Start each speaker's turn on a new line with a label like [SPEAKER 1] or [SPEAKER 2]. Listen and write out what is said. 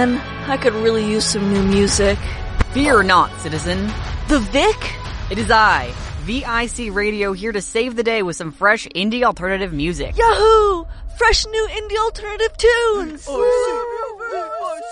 [SPEAKER 1] man, I could really use some new music.
[SPEAKER 2] Fear not, citizen.
[SPEAKER 1] The Vic?
[SPEAKER 2] It is I, VIC Radio, here to save the day with some fresh indie alternative music.
[SPEAKER 1] Yahoo! Fresh new indie alternative tunes!